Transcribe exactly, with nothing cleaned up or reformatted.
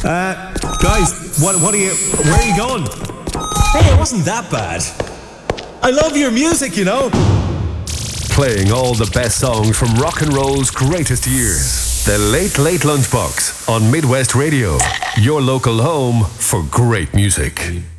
Uh, guys, what, what are you, where are you going? Hey, it wasn't that bad. I love your music, you know. Playing all the best songs from rock and roll's greatest years. The Late Late Lunchbox on Midwest Radio. Your local home for great music.